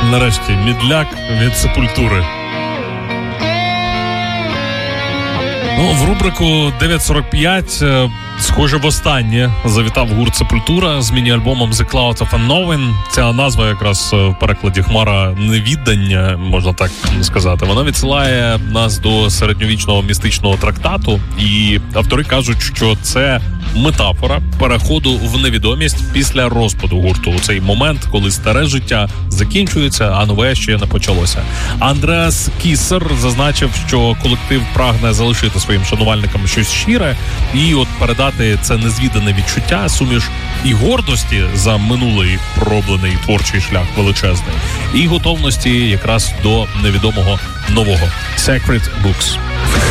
Нарешті Мідляк від Сепультури. В рубрику 9.45, схоже, востаннє завітав гурт Сепультура з міні-альбомом The Cloud of Unknowing. Ця назва якраз в перекладі «Хмара невіддання», можна так сказати. Вона відсилає нас до середньовічного містичного трактату, і автори кажуть, що це метафора переходу в невідомість після розпаду гурту. У цей момент, коли старе життя закінчується, а нове ще не почалося. Андреас Кіссер зазначив, що колектив прагне залишити своїм шанувальникам щось щире і от передати це незвідане відчуття, суміш і гордості за минулий проблений творчий шлях величезний, і готовності якраз до невідомого нового. Sacred Books.